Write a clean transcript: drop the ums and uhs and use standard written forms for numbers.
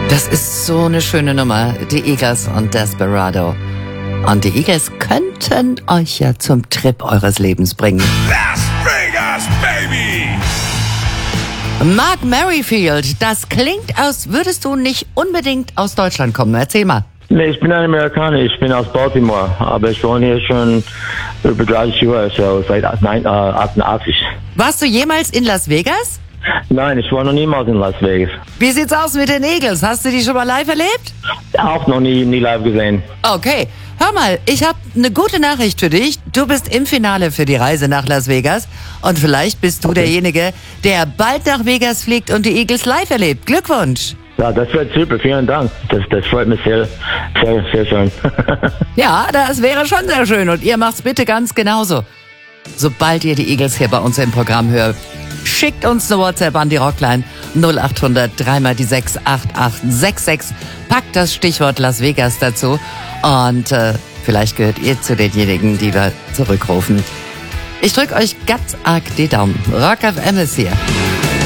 Das ist so eine schöne Nummer, die Eagles und Desperado. Und die Eagles könnten euch ja zum Trip eures Lebens bringen. Las Vegas, baby! Mark Merrifield, das klingt, als würdest du nicht unbedingt aus Deutschland kommen. Erzähl mal. Nee, ich bin ein Amerikaner, ich bin aus Baltimore, aber ich wohne hier schon über 30 Jahre, so seit 88. Warst du jemals in Las Vegas? Nein, ich war noch niemals in Las Vegas. Wie sieht's aus mit den Eagles? Hast du die schon mal live erlebt? Auch noch nie live gesehen. Okay, hör mal, ich habe eine gute Nachricht für dich. Du bist im Finale für die Reise nach Las Vegas und vielleicht bist du derjenige, der bald nach Vegas fliegt und die Eagles live erlebt. Glückwunsch! Ja, das wird super, vielen Dank. Das freut mich sehr, sehr, sehr schön. Ja, das wäre schon sehr schön und ihr macht's bitte ganz genauso. Sobald ihr die Eagles hier bei uns im Programm hört, schickt uns eine WhatsApp an die Rockline 0800 3 mal die 6 8866. Packt das Stichwort Las Vegas dazu und vielleicht gehört ihr zu denjenigen, die wir zurückrufen. Ich drücke euch ganz arg die Daumen. Rock FM ist hier.